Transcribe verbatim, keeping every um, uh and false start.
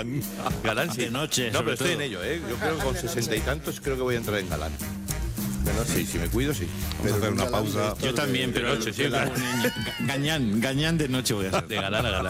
galán. Galán, sí. De noche, No, sobre pero estoy todo. en ello, ¿eh? Yo creo que con sesenta y tantos creo que voy a entrar en galán. Bueno, Sí, si me cuido, sí. Vamos a hacer una pausa. Yo también, pero de noche, sí, pero- claro. gañán, gañán de noche voy a hacer. De galán a galán.